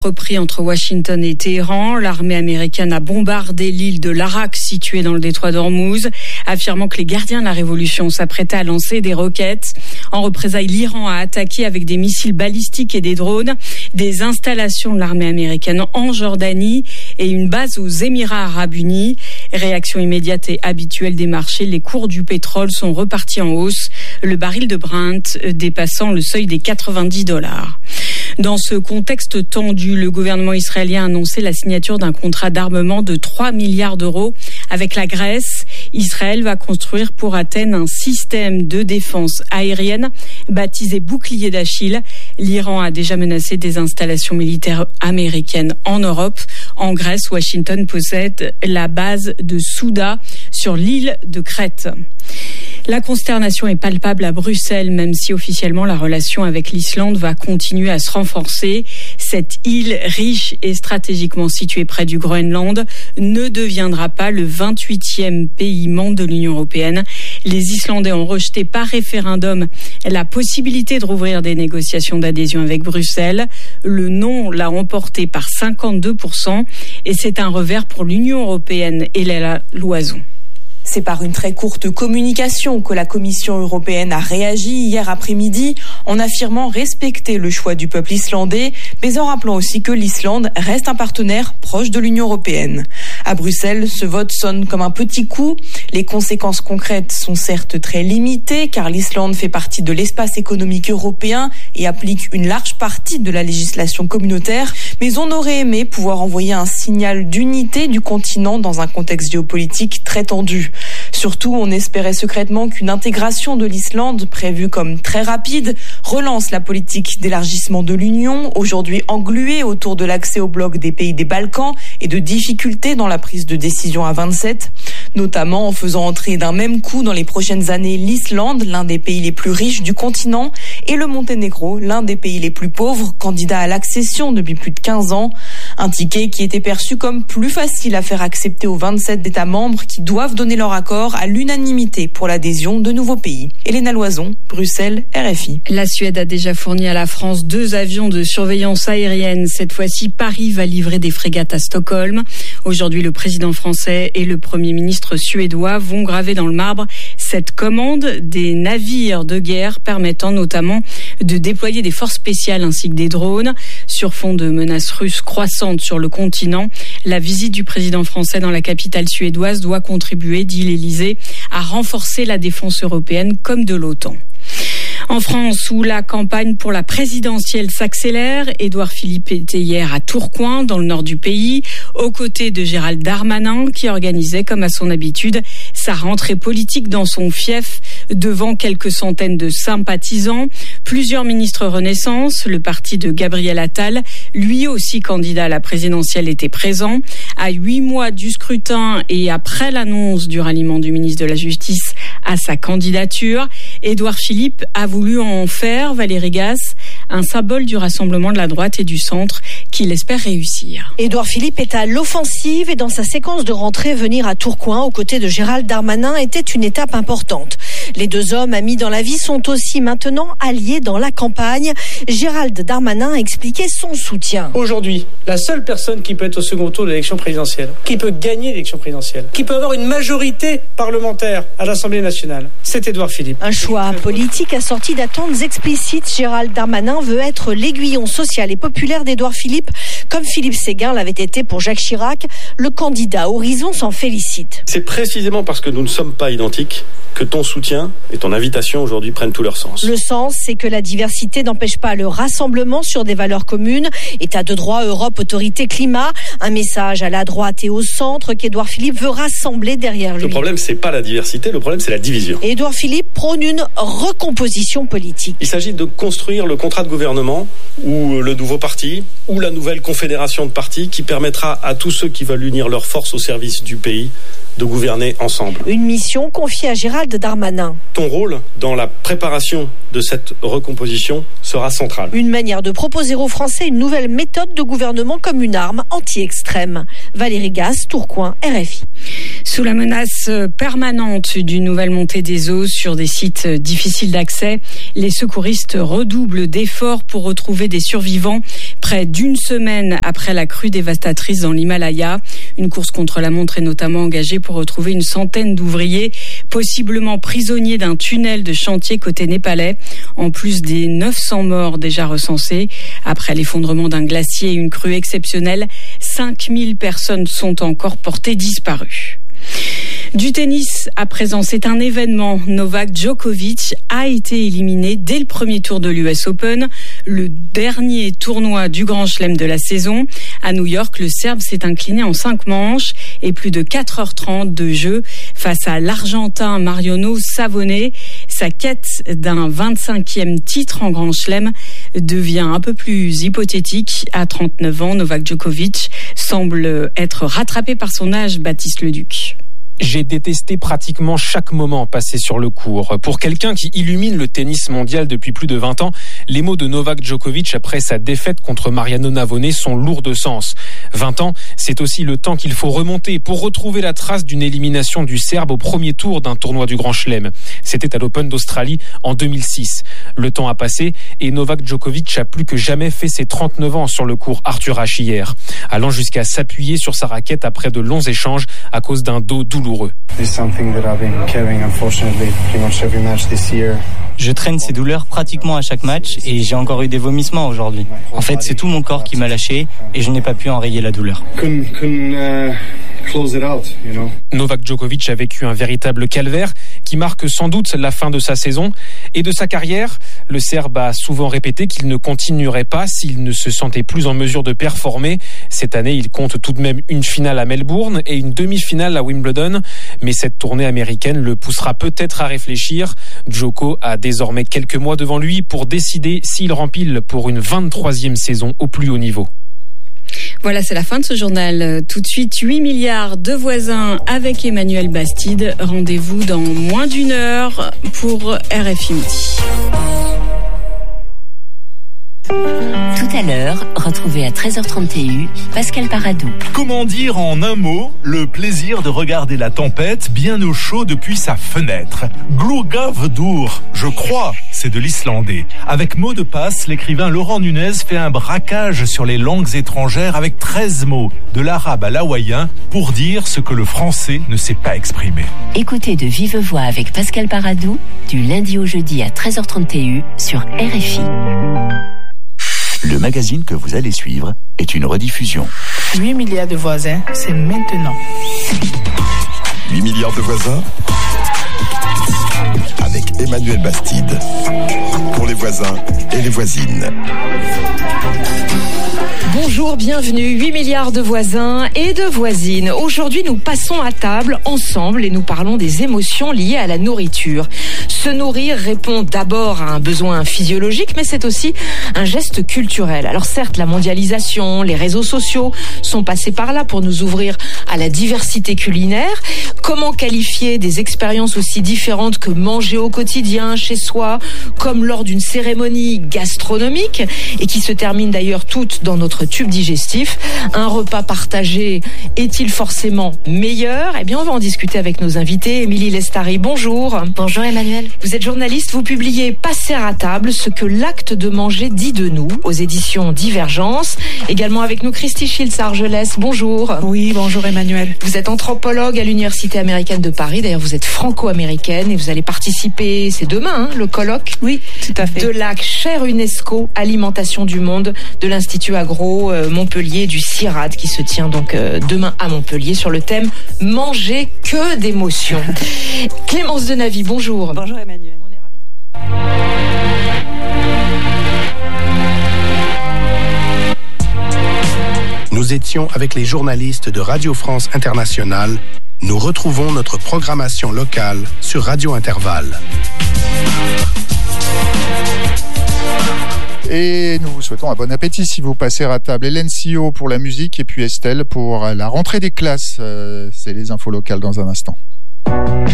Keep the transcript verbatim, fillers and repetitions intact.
Repris entre Washington et Téhéran, l'armée américaine a bombardé l'île de l'Arak située dans le détroit d'Ormuz, affirmant que les gardiens de la révolution s'apprêtaient à lancer des roquettes. En représailles, l'Iran a attaqué avec des missiles balistiques et des drones des installations de l'armée américaine en Jordanie et une base aux Émirats arabes unis. Réaction immédiate et habituelle des marchés, les cours du pétrole sont repartis en hausse, le baril de Brent dépassant le seuil des quatre-vingt-dix dollars. Dans ce contexte tendu, le gouvernement israélien a annoncé la signature d'un contrat d'armement de trois milliards d'euros avec la Grèce. Israël va construire pour Athènes un système de défense aérienne baptisé Bouclier d'Achille. L'Iran a déjà menacé des installations militaires américaines en Europe. En Grèce, Washington possède la base de Souda sur l'île de Crète. La consternation est palpable à Bruxelles, même si officiellement la relation avec l'Islande va continuer à se renforcer. Cette île riche et stratégiquement située près du Groenland ne deviendra pas le vingt-huitième pays membre de l'Union européenne. Les Islandais ont rejeté par référendum la possibilité de rouvrir des négociations d'adhésion avec Bruxelles. Le non l'a emporté par cinquante-deux pour cent et c'est un revers pour l'Union européenne et la Loison. C'est par une très courte communication que la Commission européenne a réagi hier après-midi en affirmant respecter le choix du peuple islandais, mais en rappelant aussi que l'Islande reste un partenaire proche de l'Union européenne. À Bruxelles, ce vote sonne comme un petit coup. Les conséquences concrètes sont certes très limitées car l'Islande fait partie de l'espace économique européen et applique une large partie de la législation communautaire, mais on aurait aimé pouvoir envoyer un signal d'unité du continent dans un contexte géopolitique très tendu. Surtout, on espérait secrètement qu'une intégration de l'Islande, prévue comme très rapide, relance la politique d'élargissement de l'Union, aujourd'hui engluée autour de l'accès au bloc des pays des Balkans et de difficultés dans la prise de décision à vingt-sept, notamment en faisant entrer d'un même coup dans les prochaines années l'Islande, l'un des pays les plus riches du continent, et le Monténégro, l'un des pays les plus pauvres, candidat à l'accession depuis plus de quinze ans. Un ticket qui était perçu comme plus facile à faire accepter aux vingt-sept États membres qui doivent donner leur accord à l'unanimité pour l'adhésion de nouveaux pays. Hélène Loison, Bruxelles, R F I. La Suède a déjà fourni à la France deux avions de surveillance aérienne. Cette fois-ci, Paris va livrer des frégates à Stockholm. Aujourd'hui, le président français et le premier ministre suédois vont graver dans le marbre cette commande des navires de guerre permettant notamment de déployer des forces spéciales ainsi que des drones. Sur fond de menaces russes croissantes sur le continent, la visite du président français dans la capitale suédoise doit contribuer, dit l'Élysée, à renforcer la défense européenne comme de l'OTAN. En France, où la campagne pour la présidentielle s'accélère, Édouard Philippe était hier à Tourcoing, dans le nord du pays, aux côtés de Gérald Darmanin, qui organisait, comme à son habitude, sa rentrée politique dans son fief, devant quelques centaines de sympathisants. Plusieurs ministres Renaissance, le parti de Gabriel Attal, lui aussi candidat à la présidentielle, était présent. À huit mois du scrutin et après l'annonce du ralliement du ministre de la Justice à sa candidature, Édouard Philippe a voulu en faire, Valérie Gasse, un symbole du rassemblement de la droite et du centre qu'il espère réussir. Édouard Philippe est à l'offensive et dans sa séquence de rentrée, venir à Tourcoing aux côtés de Gérald Darmanin était une étape importante. Les deux hommes amis dans la vie sont aussi maintenant alliés dans la campagne. Gérald Darmanin a expliqué son soutien. Aujourd'hui, la seule personne qui peut être au second tour de l'élection présidentielle, qui peut gagner l'élection présidentielle, qui peut avoir une majorité parlementaire à l'Assemblée nationale, c'est Édouard Philippe. Un choix politique assorti d'attentes explicites. Gérald Darmanin veut être l'aiguillon social et populaire d'Édouard Philippe, comme Philippe Séguin l'avait été pour Jacques Chirac. Le candidat Horizon s'en félicite. C'est précisément parce que nous ne sommes pas identiques que ton soutien et ton invitation aujourd'hui prennent tout leur sens. Le sens, c'est que la diversité n'empêche pas le rassemblement sur des valeurs communes. État de droit, Europe, autorité, climat. Un message à la droite et au centre qu'Édouard Philippe veut rassembler derrière lui. Le problème, c'est pas la diversité, le problème, c'est la division. Édouard Philippe prône une recomposition politique. Il s'agit de construire le contrat de gouvernement ou le nouveau parti ou la nouvelle confédération de partis qui permettra à tous ceux qui veulent unir leurs forces au service du pays de gouverner ensemble. Une mission confiée à Gérald Darmanin. Ton rôle dans la préparation de cette recomposition sera central. Une manière de proposer aux Français une nouvelle méthode de gouvernement comme une arme anti-extrême. Valérie Gasse, Tourcoing, R F I. Sous la menace permanente d'une nouvelle montée des eaux sur des sites difficiles d'accès, Népalais. Les secouristes redoublent d'efforts pour retrouver des survivants près d'une semaine après la crue dévastatrice dans l'Himalaya. Une course contre la montre est notamment engagée pour retrouver une centaine d'ouvriers possiblement prisonniers d'un tunnel de chantier côté népalais, en plus des neuf cents morts déjà recensés. Après l'effondrement d'un glacier et une crue exceptionnelle, cinq mille personnes sont encore portées disparues. Du tennis, à présent, c'est un événement. Novak Djokovic a été éliminé dès le premier tour de l'U S Open, le dernier tournoi du Grand Chelem de la saison. À New York, le Serbe s'est incliné en cinq manches et plus de quatre heures trente de jeu face à l'Argentin Mariano Savone. Sa quête d'un vingt-cinquième titre en Grand Chelem devient un peu plus hypothétique. À trente-neuf ans, Novak Djokovic semble être rattrapé par son âge, Baptiste Leduc. J'ai détesté pratiquement chaque moment passé sur le court. Pour quelqu'un qui illumine le tennis mondial depuis plus de vingt ans, les mots de Novak Djokovic après sa défaite contre Mariano Navone sont lourds de sens. vingt ans, c'est aussi le temps qu'il faut remonter pour retrouver la trace d'une élimination du Serbe au premier tour d'un tournoi du Grand Chelem. C'était à l'Open d'Australie en deux mille six. Le temps a passé et Novak Djokovic a plus que jamais fait ses trente-neuf ans sur le court Arthur Ashe hier, allant jusqu'à s'appuyer sur sa raquette après de longs échanges à cause d'un dos douloureux. Je traîne ces douleurs pratiquement à chaque match et j'ai encore eu des vomissements aujourd'hui. En fait, c'est tout mon corps qui m'a lâché et je n'ai pas pu enrayer la douleur. Novak Djokovic a vécu un véritable calvaire qui marque sans doute la fin de sa saison et de sa carrière. Le Serbe a souvent répété qu'il ne continuerait pas s'il ne se sentait plus en mesure de performer. Cette année, il compte tout de même une finale à Melbourne et une demi-finale à Wimbledon. Mais cette tournée américaine le poussera peut-être à réfléchir. Djoko a désormais quelques mois devant lui pour décider s'il rempile pour une vingt-troisième saison au plus haut niveau. Voilà, c'est la fin de ce journal. Tout de suite, huit milliards de voisins avec Emmanuel Bastide. Rendez-vous dans moins d'une heure pour R F I Midi. Tout à l'heure, retrouvez à treize heures trente et un Pascal Paradou. Comment dire en un mot le plaisir de regarder la tempête bien au chaud depuis sa fenêtre. Glugavdur, je crois, c'est de l'islandais. Avec mot de passe, l'écrivain Laurent Nunez fait un braquage sur les langues étrangères avec treize mots, de l'arabe à l'hawaïen, pour dire ce que le français ne sait pas exprimer. Écoutez de vive voix avec Pascal Paradou, du lundi au jeudi à treize heures trente et un sur R F I. Le magazine que vous allez suivre est une rediffusion. huit milliards de voisins, c'est maintenant. huit milliards de voisins avec Emmanuel Bastide. Pour les voisins et les voisines. Bonjour, bienvenue, huit milliards de voisins et de voisines. Aujourd'hui, nous passons à table ensemble et nous parlons des émotions liées à la nourriture. Se nourrir répond d'abord à un besoin physiologique, mais c'est aussi un geste culturel. Alors certes, la mondialisation, les réseaux sociaux sont passés par là pour nous ouvrir à la diversité culinaire. Comment qualifier des expériences aussi différentes que manger au quotidien, chez soi, comme lors d'une cérémonie gastronomique, et qui se termine d'ailleurs toutes dans notre tube digestif. Un repas partagé est-il forcément meilleur ? Eh bien, on va en discuter avec nos invités. Émilie Lestari, bonjour. Bonjour Emmanuel. Vous êtes journaliste, vous publiez Passer à table, ce que l'acte de manger dit de nous, aux éditions Divergence. Également avec nous, Christy Schiltz-Argelès, bonjour. Oui, bonjour Emmanuel. Vous êtes anthropologue à l'Université américaine de Paris. D'ailleurs, vous êtes franco-américaine et vous allez participer, c'est demain, hein, le colloque. Oui, tout à fait. De la chaire UNESCO Alimentation du Monde de l'Institut Agro euh, Montpellier du CIRAD qui se tient donc euh, demain à Montpellier sur le thème Manger que d'émotions. Clémence Denavy, bonjour. Bonjour Emmanuel. On est ravis. Nous étions avec les journalistes de Radio France Internationale. Nous retrouvons notre programmation locale sur Radio Intervalle. Et nous vous souhaitons un bon appétit si vous passez à table. Hélène Sio pour la musique et puis Estelle pour la rentrée des classes. Euh, c'est les infos locales dans un instant.